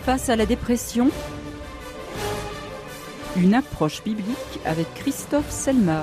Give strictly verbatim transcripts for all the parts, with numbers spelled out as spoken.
Face à la dépression, une approche biblique avec Christophe Selmar.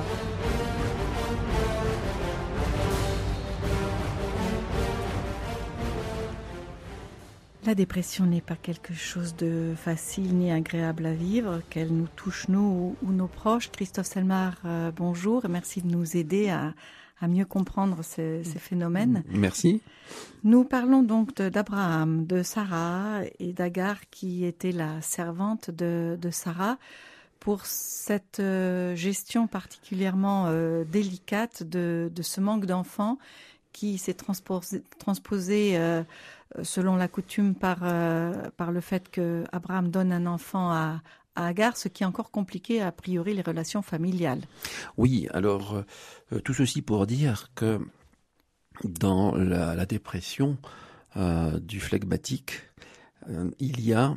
La dépression n'est pas quelque chose de facile ni agréable à vivre, qu'elle nous touche nous ou, ou nos proches. Christophe Selmar, euh, bonjour et merci de nous aider à, à mieux comprendre ces, ces phénomènes. Merci. Nous parlons donc de, d'Abraham, de Sarah et d'Agar qui était la servante de, de Sarah pour cette euh, gestion particulièrement euh, délicate de, de ce manque d'enfants qui s'est transposé, transposé euh, selon la coutume par, euh, par le fait que Abraham donne un enfant à, à Agar, ce qui est encore compliqué a priori les relations familiales. Oui, alors euh, tout ceci pour dire que dans la, la dépression euh, du phlegmatique, euh, il y a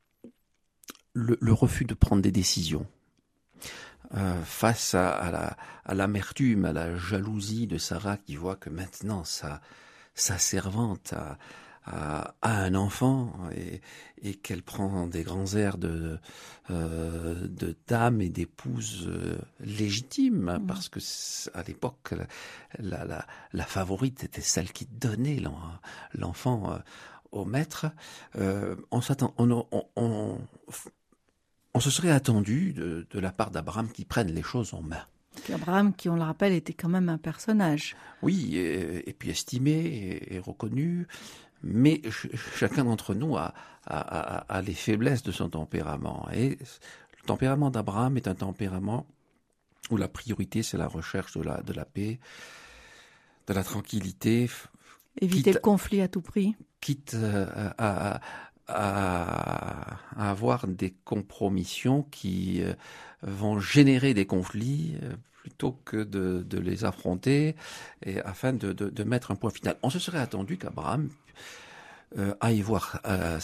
le, le refus de prendre des décisions. Euh, face à, à, la, à l'amertume, à la jalousie de Sarah qui voit que maintenant sa, sa servante a, a, a un enfant et, et qu'elle prend des grands airs de, euh, de dame et d'épouse euh, légitime, mmh. parce que à l'époque la, la, la favorite était celle qui donnait l'en, l'enfant euh, au maître. Euh, on s'attend, on, on, on On se serait attendu de, de la part d'Abraham qu'il prenne les choses en main. Et Abraham, qui on le rappelle, était quand même un personnage. Oui, et, et puis estimé et, et reconnu, mais ch- chacun d'entre nous a, a, a, a les faiblesses de son tempérament. Et le tempérament d'Abraham est un tempérament où la priorité, c'est la recherche de la, de la paix, de la tranquillité. Éviter quitte, le conflit à tout prix. Quitte à... à À, à avoir des compromissions qui euh, vont générer des conflits euh, plutôt que de, de les affronter et afin de, de, de mettre un point final. On se serait attendu qu'Abraham euh, aille voir euh,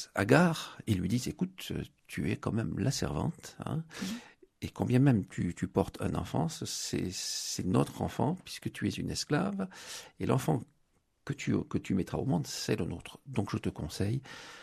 Agar et lui dise « Écoute, tu es quand même la servante, hein, mmh. et combien même tu, tu portes un enfant, c'est, c'est notre enfant puisque tu es une esclave et l'enfant que tu, que tu mettras au monde, c'est le nôtre. Donc je te conseille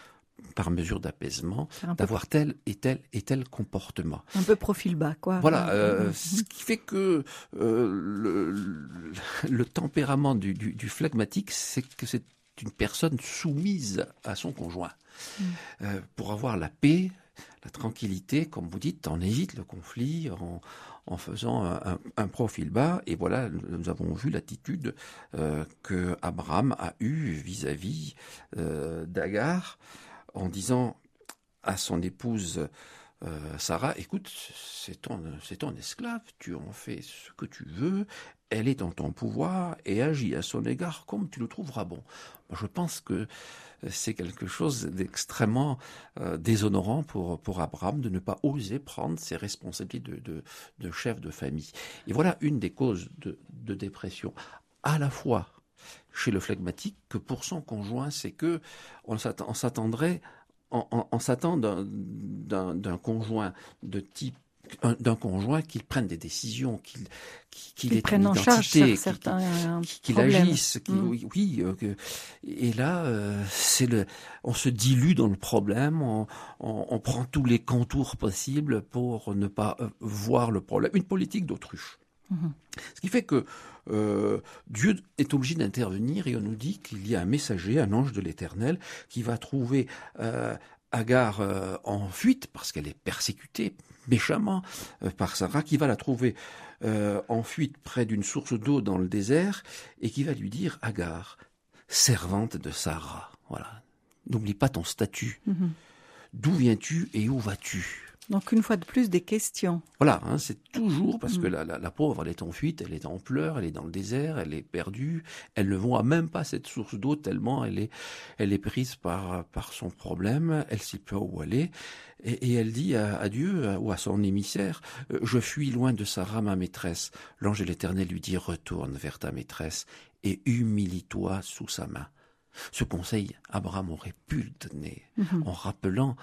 par mesure d'apaisement, d'avoir tel et tel et tel comportement. Un peu profil bas, quoi. Voilà, euh, mmh. ce qui fait que euh, le, le tempérament du, du, du phlegmatique, c'est que c'est une personne soumise à son conjoint. Mmh. Euh, pour avoir la paix, la tranquillité, comme vous dites, on évite le conflit en, en faisant un, un, un profil bas. Et voilà, nous avons vu l'attitude euh, que Abraham a eue vis-à-vis euh, d'Agar, en disant à son épouse euh, Sarah, écoute, c'est ton, c'est ton esclave, tu en fais ce que tu veux, elle est dans ton pouvoir et agis à son égard comme tu le trouveras bon. Moi, je pense que c'est quelque chose d'extrêmement euh, déshonorant pour, pour Abraham de ne pas oser prendre ses responsabilités de, de, de chef de famille. Et voilà une des causes de, de dépression, à la fois chez le phlegmatique que pour son conjoint, c'est que on s'attendrait, on, on, on s'attend d'un, d'un, d'un conjoint de type, un, d'un conjoint qu'il prenne des décisions, qu'il, qu'il ait une identité, qu'il, qu'il, qu'il agisse, qu'il, mmh. oui, oui euh, que, et là, euh, c'est le, on se dilue dans le problème, on, on, on prend tous les contours possibles pour ne pas euh, voir le problème. Une politique d'autruche. Mmh. Ce qui fait que euh, Dieu est obligé d'intervenir et on nous dit qu'il y a un messager, un ange de l'Éternel, qui va trouver euh, Agar euh, en fuite parce qu'elle est persécutée méchamment euh, par Sarah, qui va la trouver euh, en fuite près d'une source d'eau dans le désert et qui va lui dire « Agar, servante de Sarah, voilà, n'oublie pas ton statut. Mmh. D'où viens-tu et où vas-tu ?» Donc une fois de plus, des questions. Voilà, hein, c'est toujours parce que la, la, la pauvre, elle est en fuite, elle est en pleurs, elle est dans le désert, elle est perdue, elle ne voit même pas cette source d'eau tellement elle est, elle est prise par, par son problème, elle ne sait pas où aller, et, et elle dit à, à Dieu à, ou à son émissaire, euh, « Je fuis loin de Sarah, ma maîtresse. » L'ange de l'Éternel lui dit, « Retourne vers ta maîtresse et humilie-toi sous sa main. » Ce conseil, Abraham aurait pu le donner mm-hmm. en rappelant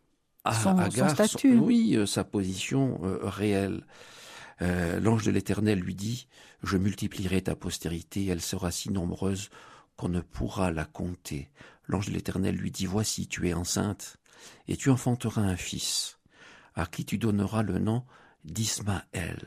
à son, Agar, son statut. Son, oui, euh, sa position euh, réelle. Euh, l'ange de l'Éternel lui dit « Je multiplierai ta postérité, elle sera si nombreuse qu'on ne pourra la compter. » L'ange de l'Éternel lui dit « Voici, tu es enceinte et tu enfanteras un fils, à qui tu donneras le nom d'Ismaël,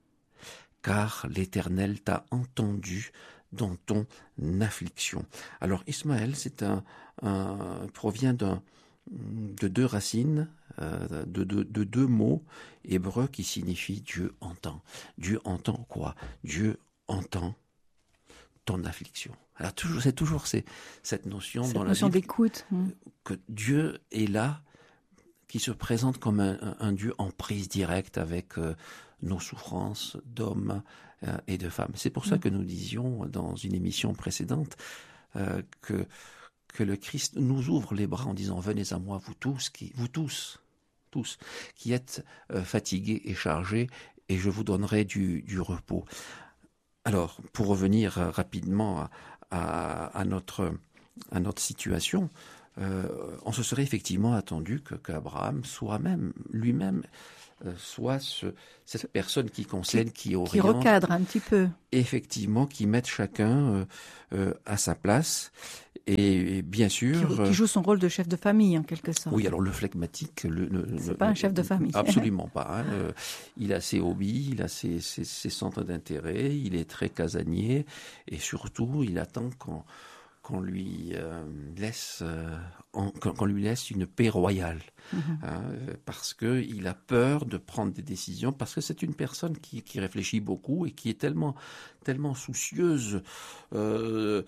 car l'Éternel t'a entendu dans ton affliction. Alors Ismaël, c'est un, un provient d'un, de deux racines, euh, de, de, de deux mots hébreux qui signifient Dieu entend. Dieu entend quoi? Dieu entend ton affliction. Alors toujours, c'est toujours ces, cette notion cette dans notion la Bible d'écoute, hein. que Dieu est là, qui se présente comme un, un, un Dieu en prise directe avec euh, nos souffrances d'hommes euh, et de femmes. C'est pour ça que nous disions dans une émission précédente euh, que, que le Christ nous ouvre les bras en disant « Venez à moi, vous tous, qui, vous tous, tous, qui êtes euh, fatigués et chargés, et je vous donnerai du, du repos. » Alors, pour revenir rapidement à, à, à, notre, à notre situation, euh, on se serait effectivement attendu que, qu'Abraham soit même, lui-même, euh, soit ce, cette personne qui conseille, qui, qui oriente, qui recadre un petit peu, effectivement, qui mette chacun euh, euh, à sa place, et, et bien sûr, qui, qui joue son rôle de chef de famille en quelque sorte. Oui, alors le flegmatique, le, le, c'est le, pas un chef de famille. Absolument pas. Hein. Euh, il a ses hobbies, il a ses, ses, ses centres d'intérêt, il est très casanier, et surtout, il attend qu'on qu'on lui euh, laisse, euh, en, qu'on lui laisse une paix royale, mm-hmm. hein, parce que il a peur de prendre des décisions, parce que c'est une personne qui, qui réfléchit beaucoup et qui est tellement, tellement soucieuse euh,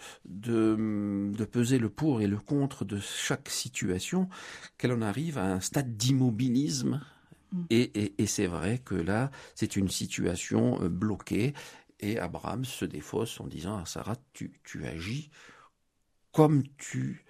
de, de peser le pour et le contre de chaque situation, qu'elle en arrive à un stade d'immobilisme. Mm. Et, et, et c'est vrai que là, c'est une situation bloquée, et Abraham se défausse en disant à Sarah, tu, tu agis comme tu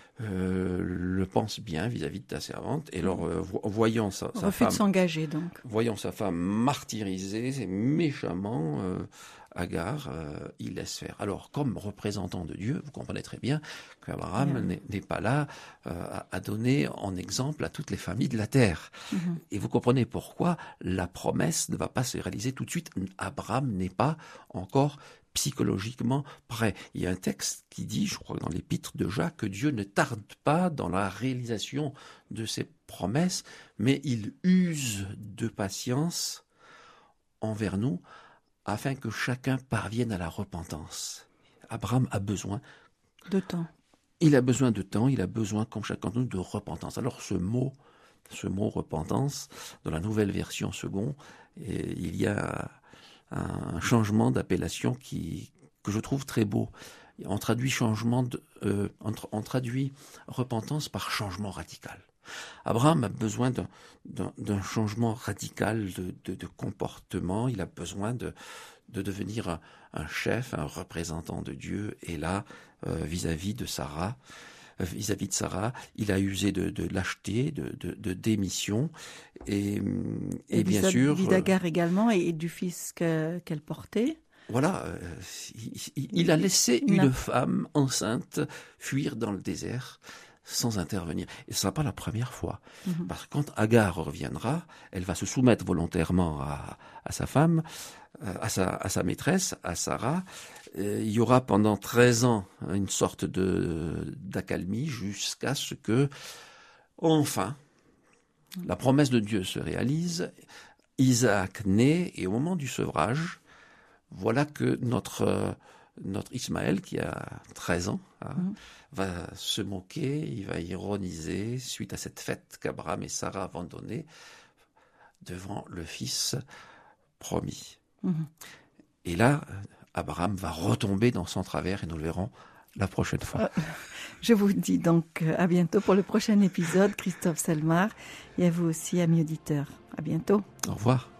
euh, le penses bien vis-à-vis de ta servante. Et alors, euh, voyant sa, sa refus femme, de s'engager donc. Voyant sa femme martyrisée méchamment, euh, Agar, euh, il laisse faire. Alors, comme représentant de Dieu, vous comprenez très bien qu'Abraham yeah. n'est, n'est pas là euh, à, à donner en exemple à toutes les familles de la terre. Mm-hmm. Et vous comprenez pourquoi la promesse ne va pas se réaliser tout de suite. Abraham n'est pas encore psychologiquement prêt. Il y a un texte qui dit, je crois dans l'épître de Jacques, que Dieu ne tarde pas dans la réalisation de ses promesses, mais il use de patience envers nous afin que chacun parvienne à la repentance. Abraham a besoin de temps. Il a besoin de temps, il a besoin, comme chacun de nous, de repentance. Alors ce mot, ce mot repentance, dans la nouvelle version second, et il y a un changement d'appellation qui, que je trouve très beau. On traduit changement de, euh, on, on traduit repentance par changement radical. Abraham a besoin d'un, d'un, d'un changement radical de, de, de comportement. Il a besoin de, de devenir un, un chef, un représentant de Dieu. Et là, euh, vis-à-vis de Sarah, euh, vis-à-vis de Sarah, il a usé de, de lâcheté, de, de, de démission. Et, et, et bien sûr, d'Agar euh, également, et du fils que, qu'elle portait. Voilà, euh, il, il a laissé une a... femme enceinte fuir dans le désert sans intervenir. Et ce ne sera pas la première fois. Mm-hmm. Parce que quand Agar reviendra, elle va se soumettre volontairement à, à sa femme, à sa, à sa maîtresse, à Sarah. Et il y aura pendant treize ans une sorte de, d'accalmie jusqu'à ce que, enfin, mm-hmm. la promesse de Dieu se réalise. Isaac naît, et au moment du sevrage, voilà que notre, euh, notre Ismaël, qui a treize ans, hein, mmh. va se moquer, il va ironiser suite à cette fête qu'Abraham et Sarah vont donner devant le fils promis. Mmh. Et là, Abraham va retomber dans son travers, et nous le verrons la prochaine fois. Euh, je vous dis donc à bientôt pour le prochain épisode, Christophe Selmar, et à vous aussi, amis auditeurs. À bientôt. Au revoir.